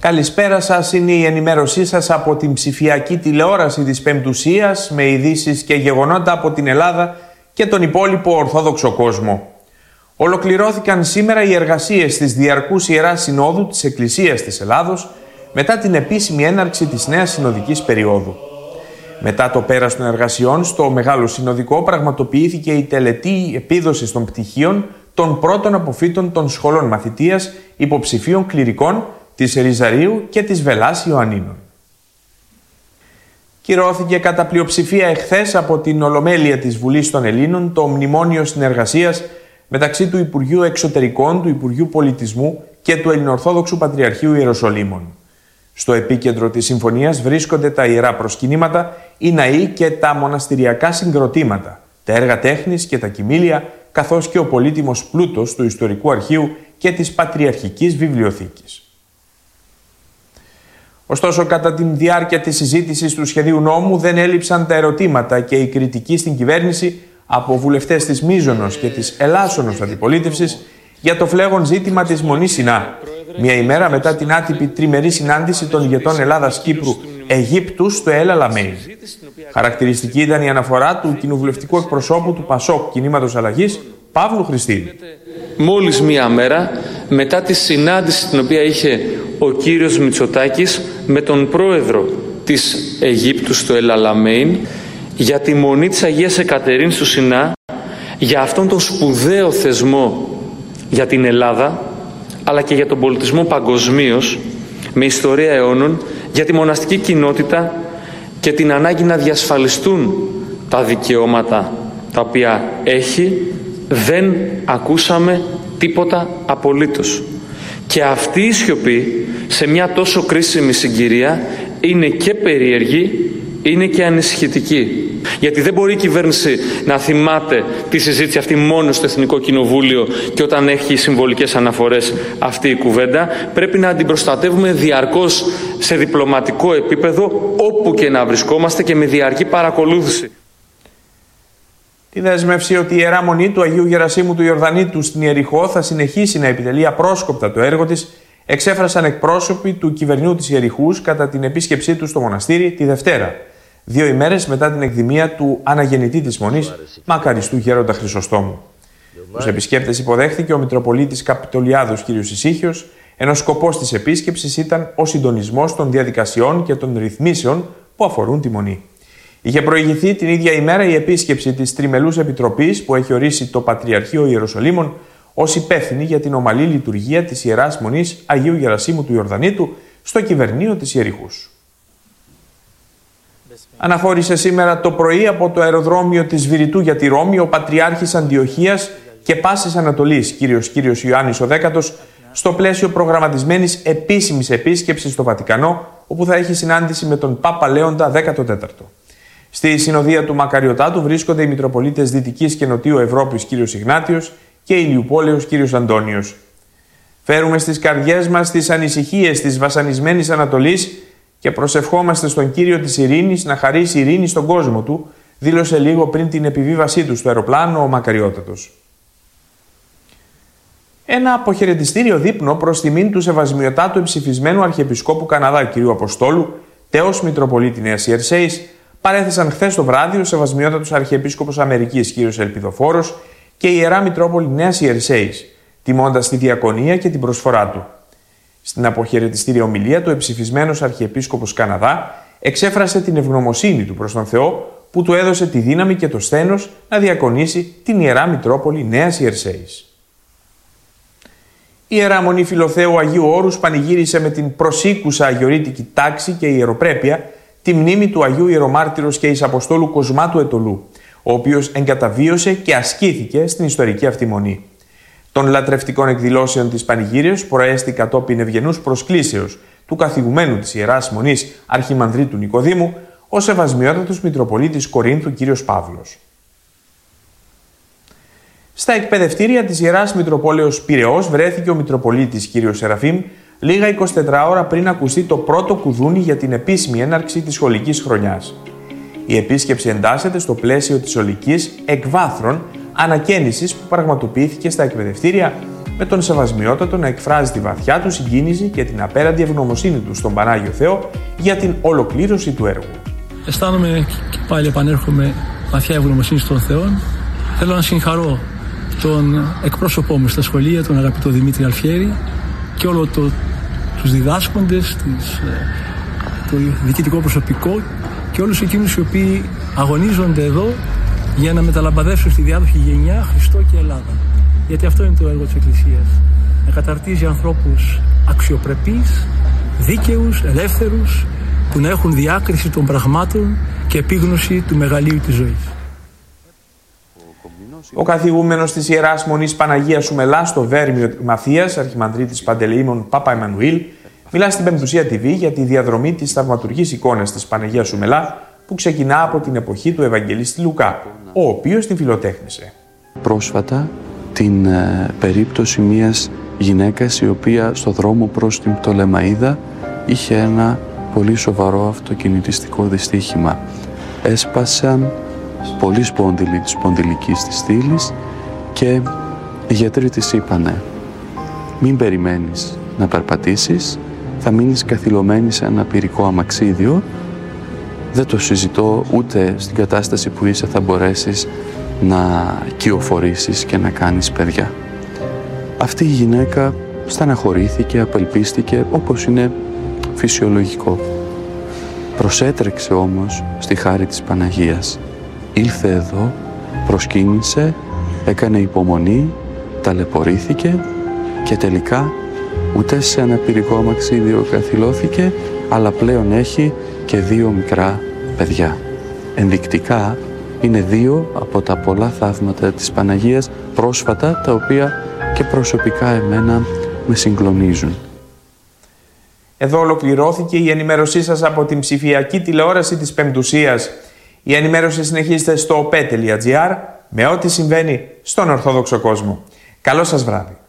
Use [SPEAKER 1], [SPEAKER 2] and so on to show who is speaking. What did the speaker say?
[SPEAKER 1] Καλησπέρα σας, είναι η ενημέρωσή σας από την ψηφιακή τηλεόραση της Πεμπτουσίας με ειδήσεις και γεγονότα από την Ελλάδα και τον υπόλοιπο Ορθόδοξο κόσμο. Ολοκληρώθηκαν σήμερα οι εργασίες της Διαρκούς Ιεράς Συνόδου της Εκκλησίας της Ελλάδος μετά την επίσημη έναρξη της νέας συνοδικής περίοδου. Μετά το πέρας των εργασιών, στο Μεγάλο Συνοδικό πραγματοποιήθηκε η τελετή επίδοσης των πτυχίων των πρώτων αποφύτων των σχολών μαθητείας υποψηφίων κληρικών της Ριζαρίου και της Βελάς Ιωαννίνων. Κυρώθηκε κατά πλειοψηφία εχθές από την Ολομέλεια της Βουλής των Ελλήνων το μνημόνιο συνεργασίας μεταξύ του Υπουργείου Εξωτερικών, του Υπουργείου Πολιτισμού και του Ελληνοορθόδοξου Πατριαρχείου Ιεροσολύμων. Στο επίκεντρο της συμφωνίας βρίσκονται τα ιερά προσκυνήματα, οι ναοί και τα μοναστηριακά συγκροτήματα, τα έργα τέχνης και τα κοιμήλια, καθώς και ο πολύτιμος πλούτος του Ιστορικού Αρχείου και της Πατριαρχικής Βιβλιοθήκης. Ωστόσο, κατά τη διάρκεια της συζήτησης του σχεδίου νόμου δεν έλειψαν τα ερωτήματα και η κριτική στην κυβέρνηση από βουλευτές της Μίζωνος και της Ελλάσσονος Αντιπολίτευσης για το φλέγον ζήτημα της Μονής Σινά, μια ημέρα μετά την άτυπη τριμερή συνάντηση των ηγετών Ελλάδας, Κύπρου, Αιγύπτου στο El Alamein. Χαρακτηριστική ήταν η αναφορά του κοινοβουλευτικού εκπροσώπου του ΠΑΣΟΚ Κινήματος Αλλαγής, Παύλου Χριστίδη.
[SPEAKER 2] Μόλις μία μέρα μετά τη συνάντηση την οποία είχε ο κύριος Μητσοτάκης με τον πρόεδρο της Αιγύπτου στο El Alamein για τη Μονή της Αγίας Εκατερίνης του Σινά, για αυτόν τον σπουδαίο θεσμό για την Ελλάδα αλλά και για τον πολιτισμό παγκοσμίως, με ιστορία αιώνων, για τη μοναστική κοινότητα και την ανάγκη να διασφαλιστούν τα δικαιώματα τα οποία έχει, δεν ακούσαμε τίποτα απολύτως. Και αυτή η σιωπή σε μια τόσο κρίσιμη συγκυρία είναι και περίεργη, είναι και ανησυχητική. Γιατί δεν μπορεί η κυβέρνηση να θυμάται τη συζήτηση αυτή μόνο στο Εθνικό Κοινοβούλιο και όταν έχει συμβολικές αναφορές αυτή η κουβέντα. Πρέπει να την προστατεύουμε διαρκώς σε διπλωματικό επίπεδο, όπου και να βρισκόμαστε και με διαρκή παρακολούθηση.
[SPEAKER 1] Τη δέσμευση ότι η Ιερά Μονή του Αγίου Γερασίμου του Ιορδανήτου στην Ιεριχώ θα συνεχίσει να επιτελεί απρόσκοπτα το έργο της, εξέφρασαν εκπρόσωποι του κυβερνού της Ιεριχούς κατά την επίσκεψή του στο μοναστήρι τη Δευτέρα, 2 ημέρες μετά την εκδημία του αναγεννητή της Μονής, μακαριστού Γέροντα Χρυσοστόμου. Τους επισκέπτες υποδέχθηκε ο Μητροπολίτης Καπιτολιάδος κ. Ισύχιος, ενώ σκοπός της επίσκεψης ήταν ο συντονισμός των διαδικασιών και των ρυθμίσεων που αφορούν τη Μονή. Είχε προηγηθεί την ίδια ημέρα η επίσκεψη της Τριμελούς Επιτροπής που έχει ορίσει το Πατριαρχείο Ιεροσολύμων ως υπεύθυνη για την ομαλή λειτουργία της Ιεράς Μονής Αγίου Γερασίμου του Ιορδανήτου στο κυβερνείο της Ιεριχούς. Αναχώρησε σήμερα το πρωί από το αεροδρόμιο της Βηρητού για τη Ρώμη ο Πατριάρχης Αντιοχίας και Πάσης Ανατολής, Κύριος Ιωάννης ο Δέκατος, στο πλαίσιο προγραμματισμένης επίσημης επίσκεψης στο Βατικανό, όπου θα έχει συνάντηση με τον Πάπα Λέοντα 14ο. Στη συνοδεία του Μακαριωτάτου βρίσκονται οι Μητροπολίτες Δυτικής και Νοτιού Ευρώπης κ. Ιγνάτιος και Ηλιουπόλεως κ. Αντώνιος. Φέρουμε στις καρδιές μας τις ανησυχίες της βασανισμένης Ανατολής και προσευχόμαστε στον Κύριο της Ειρήνης να χαρίσει ειρήνη στον κόσμο του, δήλωσε λίγο πριν την επιβίβασή του στο αεροπλάνο ο Μακαριότατος. Ένα αποχαιρετιστήριο δείπνο προς τιμήν του Σεβασμιωτάτου Εψηφισμένου Αρχιεπισκόπου Καναδά κ. Αποστόλου, τέος Μητροπολίτη Νέας Ιερσέης, παρέθεσαν χθες το βράδυ ο Σεβασμιότατος Αρχιεπίσκοπος Αμερικής κ. Ελπιδοφόρος και η Ιερά Μητρόπολη Νέας Ιερσέης, τιμώντας τη διακονία και την προσφορά του. Στην αποχαιρετιστήρια ομιλία του, ο Εψηφισμένος Αρχιεπίσκοπος Καναδά εξέφρασε την ευγνωμοσύνη του προς τον Θεό που του έδωσε τη δύναμη και το σθένος να διακονήσει την Ιερά Μητρόπολη Νέας Ιερσέης. Η Ιερά Μονή Φιλοθέου Αγίου Όρους πανηγύρισε με την προσήκουσα αγιορείτικη τάξη και ιεροπρέπεια τη μνήμη του Αγίου Ιερομάρτυρος και Εις-Αποστόλου Κοσμάτου Ετωλού, ο οποίος εγκαταβίωσε και ασκήθηκε στην ιστορική αυτή μονή. Των λατρευτικών εκδηλώσεων της πανηγύριας προέστη κατόπιν ευγενούς προσκλήσεως του καθηγουμένου της Ιεράς Μονής Αρχιμανδρίτου Νικοδήμου, ο Σεβασμιότατος Μητροπολίτης Κορίνθου κ. Παύλος. Στα εκπαιδευτήρια της Ιεράς Μητροπόλεως Πειραιώς βρέθηκε ο Μητροπολίτης κ. Σεραφείμ λίγα 24 ώρα πριν ακουστεί το πρώτο κουδούνι για την επίσημη έναρξη της σχολικής χρονιάς. Η επίσκεψη εντάσσεται στο πλαίσιο της ολικής εκβάθρων ανακαίνησης που πραγματοποιήθηκε στα εκπαιδευτήρια με τον Σεβασμιότατο να εκφράζει τη βαθιά του συγκίνηση και την απέραντη ευγνωμοσύνη του στον Πανάγιο Θεό για την ολοκλήρωση του έργου.
[SPEAKER 3] Αισθάνομαι και πάλι επανέρχομαι βαθιά ευγνωμοσύνη στον Θεό. Θέλω να συγχαρώ τον εκπρόσωπό μου στα σχολεία, τον αγαπητό Δημήτρη Αλφιέρη, και όλο τους διδάσκοντες, το διοικητικό προσωπικό και όλους εκείνους οι οποίοι αγωνίζονται εδώ για να μεταλαμπαδεύσουν στη διάδοχη γενιά Χριστό και Ελλάδα. Γιατί αυτό είναι το έργο της Εκκλησίας. Να καταρτίζει ανθρώπους αξιοπρεπείς, δίκαιους, ελεύθερους, που να έχουν διάκριση των πραγμάτων και επίγνωση του μεγαλείου της ζωής.
[SPEAKER 1] Ο καθηγούμενος της Ιεράς Μονής Παναγίας Σουμελά στο Βέρμιο Μαθίας, αρχιμανδρίτης Παντελεήμων Παπα-Εμμανουήλ, μιλά στην Πεμπτουσία TV για τη διαδρομή της θαυματουργής εικόνας της Παναγίας Σουμελά, που ξεκινά από την εποχή του Ευαγγελίστη Λουκά, ο οποίος την φιλοτέχνησε.
[SPEAKER 4] Πρόσφατα την περίπτωση μιας γυναίκας η οποία στο δρόμο προς την Πτολεμαΐδα είχε ένα πολύ σοβαρό αυτοκινητιστικό δυστύχημα. Έσπασαν πολλοί σπόνδυλοι της σπονδυλικής της στήλης και οι γιατροί της είπανε: μην περιμένεις να περπατήσεις, θα μείνεις καθυλωμένη σε ένα πυρικό αμαξίδιο, δεν το συζητώ, ούτε στην κατάσταση που είσαι θα μπορέσεις να κυοφορήσεις και να κάνεις παιδιά. Αυτή η γυναίκα στεναχωρήθηκε, απελπίστηκε, όπως είναι φυσιολογικό. Προσέτρεξε όμως στη χάρη της Παναγίας. Ήλθε εδώ, προσκύνησε, έκανε υπομονή, ταλαιπωρήθηκε και τελικά ούτε σε ένα πυρικό αμαξίδιο καθυλώθηκε, αλλά πλέον έχει και 2 μικρά παιδιά. Ενδεικτικά είναι 2 από τα πολλά θαύματα της Παναγίας πρόσφατα, τα οποία και προσωπικά εμένα με συγκλονίζουν.
[SPEAKER 1] Εδώ ολοκληρώθηκε η ενημέρωσή σας από την ψηφιακή τηλεόραση της Πεμπτουσίας. Η ενημέρωση συνεχίζεται στο op.gr με ό,τι συμβαίνει στον Ορθόδοξο κόσμο. Καλό σας βράδυ.